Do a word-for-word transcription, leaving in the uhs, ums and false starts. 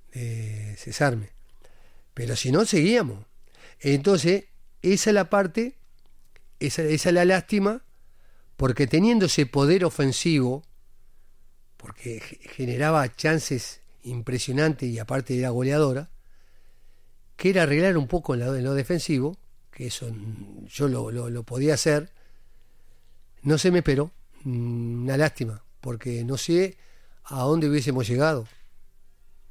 de cesarme. Pero si no, seguíamos. Entonces, esa es la parte, esa, esa es la lástima, porque teniendo ese poder ofensivo, porque generaba chances impresionantes y aparte era goleadora, que era arreglar un poco en lo, en lo defensivo, que eso yo lo, lo, lo podía hacer, no se me esperó. Una lástima, porque no sé a dónde hubiésemos llegado.